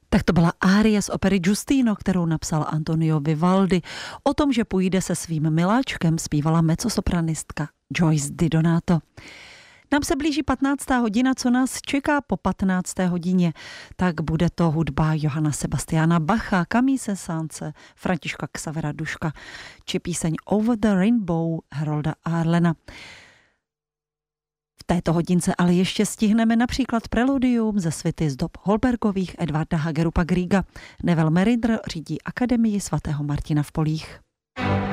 Tak to byla árie z opery Giustino, kterou napsal Antonio Vivaldi. O tom, že půjde se svým miláčkem, zpívala mezzosopranistka Joyce Di Donato. Nám se blíží 15. hodina, co nás čeká po 15. hodině. Tak bude to hudba Johanna Sebastiana Bacha, Camille Saint-Saënse, Františka Xavera Duška či píseň Over the Rainbow Harolda Arlena. V této hodince ale ještě stihneme například preludium ze svity z dob Holbergových Edvarda Hagerupa Grieга. Neville Merinder řídí Akademii svatého Martina v Polích.